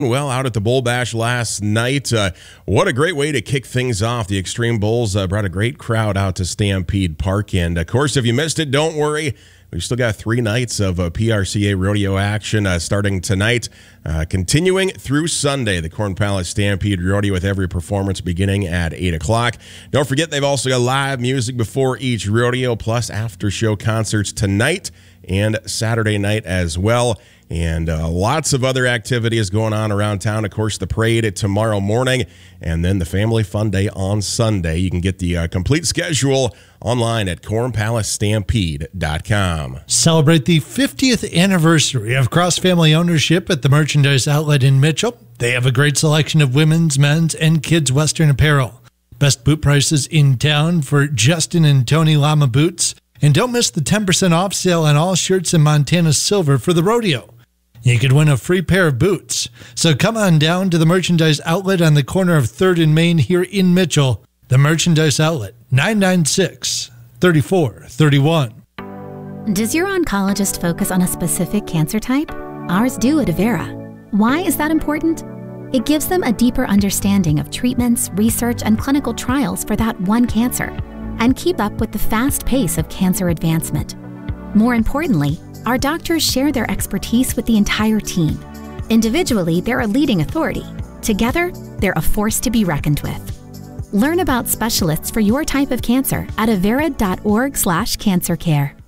Well, out at the Bull Bash last night, what a great way to kick things off. The Extreme Bulls brought a great crowd out to Stampede Park. And, of course, if you missed it, don't worry. We've still got 3 nights of PRCA rodeo action starting tonight, continuing through Sunday. The Corn Palace Stampede Rodeo with every performance beginning at 8 o'clock. Don't forget, they've also got live music before each rodeo, plus after-show concerts tonight and Saturday night as well. And lots of other activities going on around town. Of course, the parade tomorrow morning, and then the Family Fun Day on Sunday. You can get the complete schedule online at cornpalacestampede.com. Celebrate the 50th anniversary of cross-family ownership at the Merchandise Outlet in Mitchell. They have a great selection of women's, men's, and kids' Western apparel. Best boot prices in town for Justin and Tony Lama boots. And don't miss the 10% off sale on all shirts in Montana Silver for the rodeo. You could win a free pair of boots. So come on down to the Merchandise Outlet on the corner of 3rd and Main here in Mitchell. The Merchandise Outlet, 996-3431. Does your oncologist focus on a specific cancer type? Ours do at Avera. Why is that important? It gives them a deeper understanding of treatments, research, and clinical trials for that one cancer, and keep up with the fast pace of cancer advancement. More importantly, our doctors share their expertise with the entire team. Individually, they're a leading authority. Together, they're a force to be reckoned with. Learn about specialists for your type of cancer at avera.org/cancercare.